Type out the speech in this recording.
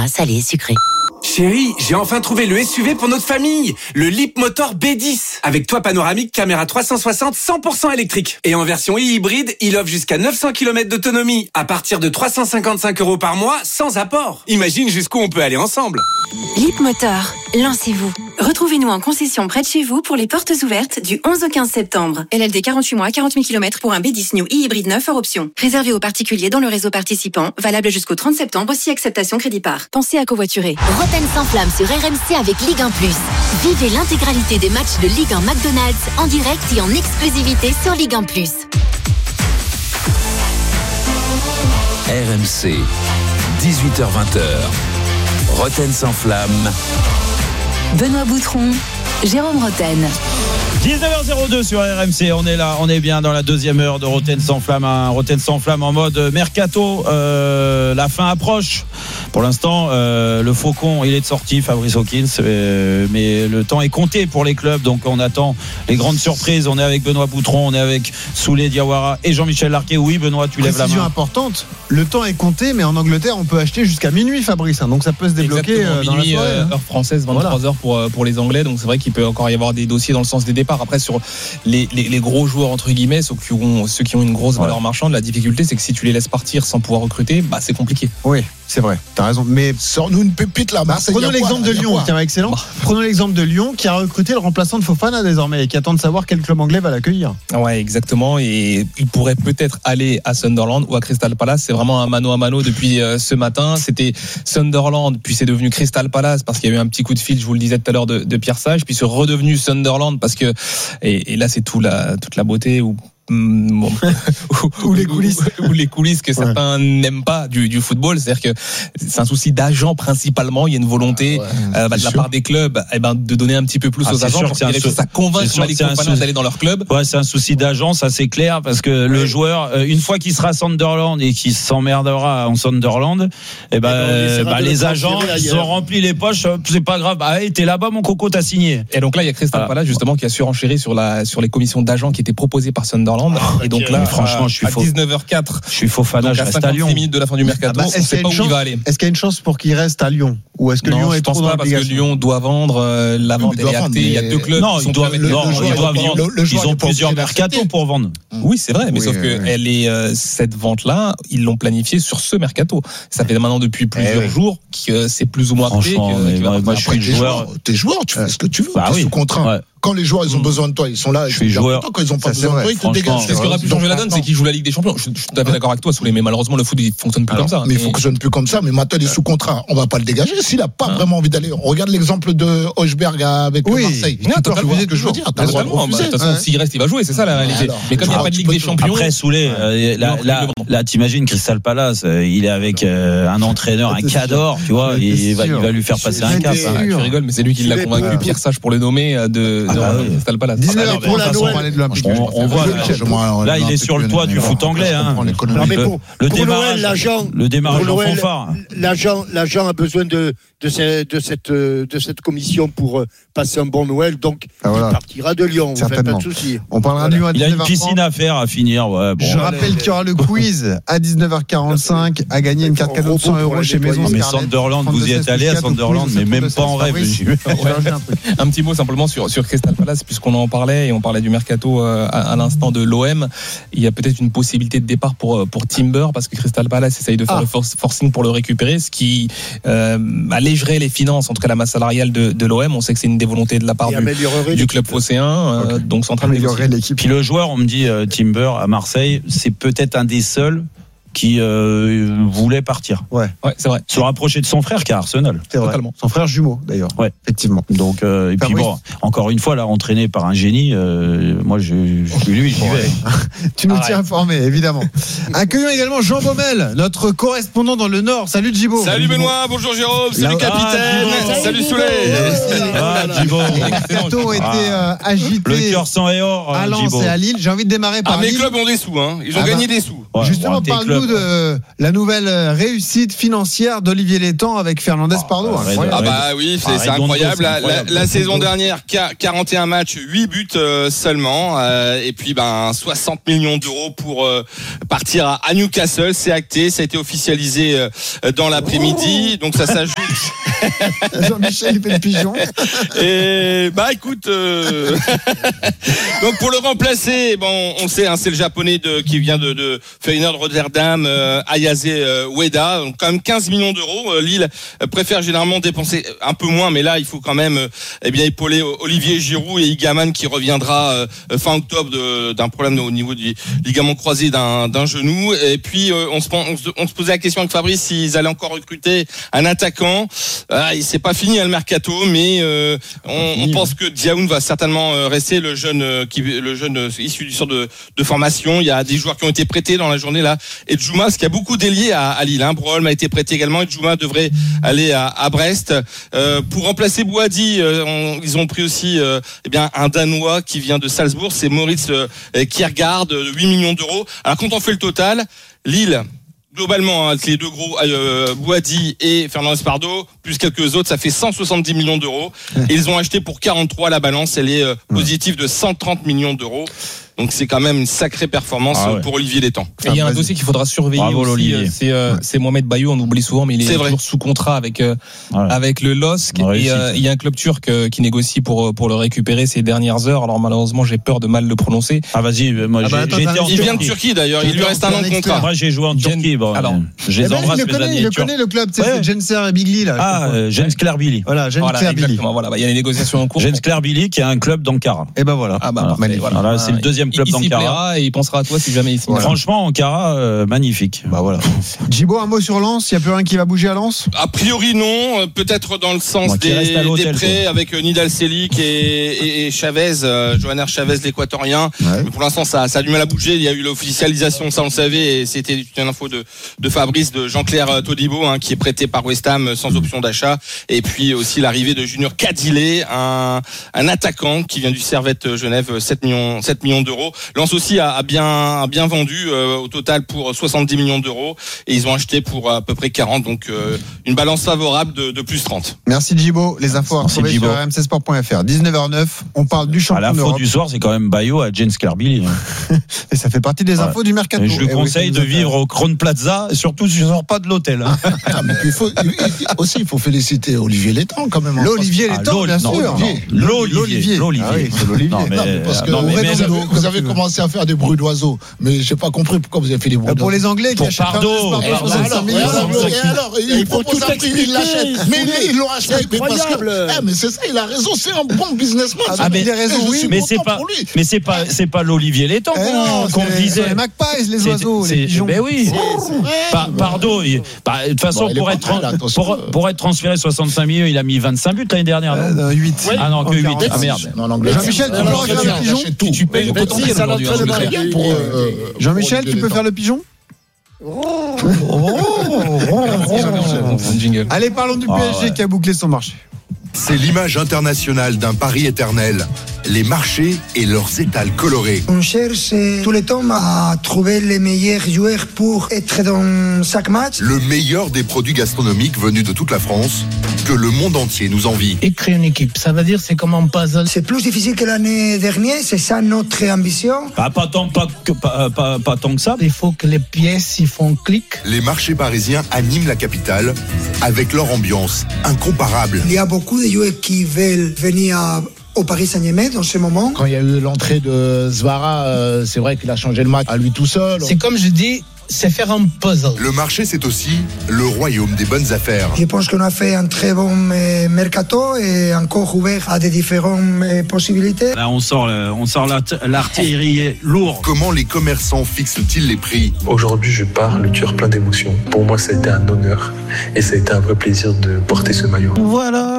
Gras, salé, sucré. Chérie, j'ai enfin trouvé le SUV pour notre famille, le Leapmotor B10. Avec toit panoramique, caméra 360, 100% électrique. Et en version hybride, il offre jusqu'à 900 km d'autonomie, à partir de 355 € par mois, sans apport. Imagine jusqu'où on peut aller ensemble. Leapmotor, lancez-vous. Retrouvez-nous en concession près de chez vous pour les portes ouvertes du 11 au 15 septembre. LLD 48 mois, 40 000 km pour un B10 New e-hybride 9 hors option. Réservé aux particuliers dans le réseau participant, valable jusqu'au 30 septembre si acceptation crédit par. Pensez à covoiturer. Roten sans flamme sur RMC avec Ligue 1+. Vivez l'intégralité des matchs de Ligue 1 McDonald's en direct et en exclusivité sur Ligue 1+. RMC, 18h-20h. Roten sans flamme. Benoît Boutron, Jérôme Roten. 19h02 sur RMC, on est là, on est bien dans la deuxième heure de Roten sans flamme, Roten sans flamme en mode mercato. La fin approche. Pour l'instant, le Faucon, il est de sortie, Fabrice Hawkins, mais le temps est compté pour les clubs, donc on attend les grandes surprises. On est avec Benoît Boutron, on est avec Souley Diawara et Jean-Michel Larquet. Oui, Benoît, tu lèves la main. Précision importante, le temps est compté, mais en Angleterre, on peut acheter jusqu'à minuit, Fabrice, donc ça peut se débloquer dans minuit, la soirée. Heure française, 23h pour les Anglais, donc c'est vrai qu'il peut encore y avoir des dossiers dans le sens des départs. Après, sur les gros joueurs, entre guillemets, ceux qui ont une grosse valeur marchande, la difficulté, c'est que si tu les laisses partir sans pouvoir recruter, c'est compliqué. Oui, c'est vrai, t'as raison. Mais sors-nous une pépite là. Prenons l'exemple de Lyon, tiens, excellent. Prenons l'exemple de Lyon qui a recruté le remplaçant de Fofana désormais et qui attend de savoir quel club anglais va l'accueillir. Ouais, exactement. Et il pourrait peut-être aller à Sunderland ou à Crystal Palace. C'est vraiment un mano à mano depuis ce matin. C'était Sunderland, puis c'est devenu Crystal Palace parce qu'il y a eu un petit coup de fil, je vous le disais tout à l'heure, de Pierre Sage, puis c'est redevenu Sunderland parce que et là c'est toute la beauté ou les coulisses que certains n'aiment pas du football, c'est-à-dire que c'est un souci d'agent principalement. Il y a une volonté de la part des clubs de donner un petit peu plus aux agents pour que ça convainc Malik Fofana d'aller dans leur club. Ouais, c'est un souci d'agent, ça c'est clair, parce que le joueur, une fois qu'il sera à Sunderland et qu'il s'emmerdera en Sunderland, les agents ils ont rempli les poches, c'est pas grave, t'es là-bas mon coco, t'as signé. Et donc là il y a Crystal Palace justement qui a surenchéri sur les commissions d'agents qui étaient proposées par Sunderland. Et donc là, franchement, je suis à 19h04. Je suis Fofana, je reste à Lyon. 56 minutes de la fin du mercato, on ne sait pas où il va aller. Est-ce qu'il y a une chance pour qu'il reste à Lyon? Ou est-ce que Lyon est trop dans l'obligation? Je pense pas, parce que Lyon doit vendre, la vente est actée. Il y a deux clubs qui doivent vendre. Ils ont plusieurs mercatos pour vendre. Oui, c'est vrai, mais sauf que cette vente-là, ils l'ont planifiée sur ce mercato. Ça fait maintenant depuis plusieurs jours que c'est plus ou moins acté. Moi, je suis joueur. T'es joueur, tu fais ce que tu veux. T'es sous contrat. Quand les joueurs ils ont besoin de toi, ils sont là. Je suis joueur. Quand ils ont pas besoin de toi, ils te dégagent. Ce qui aurait pu changer la donne, c'est qu'ils jouent la Ligue des Champions. Je suis tout à fait d'accord avec toi, Souley, mais malheureusement le foot il fonctionne plus comme ça. Mais il fonctionne plus comme ça. Mais maintenant il est sous contrat, on va pas le dégager. S'il a pas vraiment envie d'aller, on regarde l'exemple de Hochberg avec le Marseille. Tu peux refuser ce que je veux dire. T'as le droit de refuser. De toute façon, s'il reste, il va jouer. C'est ça la réalité. Mais comme il n'y a pas de Ligue des Champions. Après Souley, là t'imagines Crystal Palace, il est avec un entraîneur, un cador, tu vois, il va lui faire passer un cap. Tu rigoles, mais c'est lui qui l'a convaincu, Pierre Sage, pour le nommer de Crystal Palace. 19 pour la Noël. On voit là, il est sur le toit du foot anglais. Le démarrage en fanfare. L'agent a besoin de cette commission pour passer un bon Noël, donc il partira de Lyon. Vous faites pas de soucis. On parlera de Lyon à 19h30. Il a une piscine à faire, à finir. Je rappelle qu'il y aura le quiz à 19h45 à gagner une carte cadeau de 100 € chez Maison mais Scarlett. Sunderland, vous y êtes allé à Sunderland, mais même pas en rêve. Un petit mot simplement sur Crystal Palace, puisqu'on en parlait et on parlait du mercato à l'instant de l'OM. Il y a peut-être une possibilité de départ pour Timber, parce que Crystal Palace essaye de faire le forcing pour le récupérer, ce qui allégerait les finances, en tout cas la masse salariale de l'OM. On sait que c'est une des volontés de la part du club phocéen, donc c'est en train d'améliorer l'équipe. Puis le joueur, on me dit Timber à Marseille, c'est peut-être un des seuls qui voulait partir. Ouais, c'est vrai. Se rapprocher de son frère qui est à Arsenal. C'est vrai. Totalement. Son frère jumeau d'ailleurs. Ouais, effectivement. Donc et puis bon, encore une fois là, entraîné par un génie, moi lui j'y vais. Tu nous tiens informé évidemment. Accueillons également Jean Baumel, notre correspondant dans le Nord. Salut Djibo. Salut Benoît, bonjour Jérôme, salut capitaine, salut Souley. Djibo. Les mercatos ont été agités. Le cœur sang et or à Lens et à Lille. J'ai envie de démarrer par mes Lille. clubs ont des sous, ils ont gagné des sous. Justement, parle-nous de la nouvelle réussite financière d'Olivier Létang avec Fernandez Pardo. Ah bah oui, c'est incroyable. La saison dernière, 41 matchs, 8 buts seulement. Et puis 60 millions d'euros pour partir à Newcastle. C'est acté, ça a été officialisé dans l'après-midi. Donc ça s'ajoute. Jean-Michel, il fait le pigeon. Et écoute, donc pour le remplacer, on sait, c'est le japonais qui vient de Feyenoord Rotterdam, Ayase Ueda, donc quand même 15 millions d'euros. Lille préfère généralement dépenser un peu moins, mais là il faut quand même épauler Olivier Giroud et Igaman qui reviendra fin octobre d'un problème au niveau du ligament croisé d'un genou. Et puis on se posait la question avec Fabrice s'ils allaient encore recruter un attaquant. C'est pas fini le mercato, mais on pense que Diaoun va certainement rester le jeune issu du centre de formation. Il y a des joueurs qui ont été prêtés dans la journée là. Et Djouma, parce qu'il y a beaucoup d'ailiers à Lille. Broholm a été prêté également. Et Djouma devrait aller à Brest. Pour remplacer Bouhaddi, ils ont pris aussi un Danois qui vient de Salzbourg. C'est Moritz Kiergaard, 8 millions d'euros. Alors quand on fait le total, Lille, globalement, avec les deux gros, Bouhaddi et Fernandez Pardo, plus quelques autres, ça fait 170 millions d'euros. Et ils ont acheté pour 43 la balance. Elle est positive de 130 millions d'euros. Donc c'est quand même une sacrée performance pour Olivier Létang. Et il y a un dossier qu'il faudra surveiller aussi, c'est Mohamed Bayou, on oublie souvent, mais il est toujours sous contrat avec le LOSC. Et il y a un club turc qui négocie pour le récupérer ces dernières heures. Alors malheureusement, j'ai peur de mal le prononcer. Vas-y, moi il vient de Turquie d'ailleurs, il lui reste un an de contrat. Moi j'ai joué en Turquie. Alors, je les embrasse, mes amis. Je connais le club, c'est Gençler Birliği là. Gençler Birliği. Voilà, Gençler Birliği. Voilà, il y a les négociations en cours. Gençler Birliği qui est un club d'Ankara. Et voilà. Voilà, c'est le deuxième club d'Ankara. Et il pensera à toi si jamais il signe. Franchement, Ankara, magnifique. Voilà. Djibo, un mot sur Lens. Il n'y a plus rien qui va bouger à Lens? A priori non, peut-être dans le sens des prêts avec Nidal Selic et Chavez, Johanner Chavez l'équatorien. Mais pour l'instant ça a du mal à bouger. Il y a eu l'officialisation, ça on le savait, et c'était une info de Fabrice, de Jean-Claire Todibo, qui est prêté par West Ham sans option d'achat. Et puis aussi l'arrivée de Junior Cadillet, un attaquant qui vient du Servette Genève, 7 millions d'euros. Lens aussi a bien vendu au total pour 70 millions d'euros, et ils ont acheté pour à peu près 40, donc une balance favorable de plus 30. Merci Djibo. Les infos à retrouver sur rmcsport.fr. 19h09, on parle du champion d'Europe. L'info du soir, c'est quand même Bayo à Gençler Birliği. Et ça fait partie des infos du mercato. Je lui conseille de vivre au Crown Plaza, et surtout si je ne sors pas de l'hôtel. Il faut féliciter Olivier Létang quand même. L'Olivier Létang, bien sûr. L'Olivier. C'est l'Olivier. Parce que vous avez commencé à faire des bruits d'oiseaux, mais j'ai pas compris pourquoi vous avez fait des bruits d'oiseaux. Pour les Anglais qui achètent Pardo. Et alors, il propose un prix, il l'achète. Mais ils l'ont acheté. Mais c'est ça, il a raison, c'est un bon businessman. Il a raison, oui. Mais c'est pas l'Olivier Létang qu'on visait. C'est les magpies, les oiseaux, les pigeons. Mais oui. Pardo, de toute façon, pour être transféré 65 millions, il a mis 25 buts l'année dernière. 8. Ah non, que 8. Ah merde. Jean-Michel, tu peux regarder le pigeon? Tu payes le potentiel aujourd'hui. Jean-Michel, tu peux faire le pigeon? Allez, parlons du PSG qui a bouclé son marché. C'est l'image internationale d'un pari éternel. Les marchés et leurs étals colorés. On cherche tout le temps à trouver les meilleurs joueurs pour être dans chaque match. Le meilleur des produits gastronomiques venus de toute la France, que le monde entier nous envie. Et créer une équipe, ça veut dire c'est comme un puzzle. C'est plus difficile que l'année dernière, c'est ça notre ambition. Pas tant que ça. Il faut que les pièces y font clic. Les marchés parisiens animent la capitale avec leur ambiance incomparable. Il y a beaucoup de joueurs qui veulent venir au Paris Saint-Germain dans ce moment. Quand il y a eu l'entrée de Zvara, c'est vrai qu'il a changé le match à lui tout seul. C'est comme je dis, c'est faire un puzzle. Le marché, c'est aussi le royaume des bonnes affaires. Je pense qu'on a fait un très bon mercato et encore ouvert à des différentes possibilités. Là, on sort l'artillerie lourde. Comment les commerçants fixent-ils les prix? Aujourd'hui, je pars le cœur plein d'émotions. Pour moi, ça a été un honneur et ça a été un vrai plaisir de porter ce maillot. Voilà.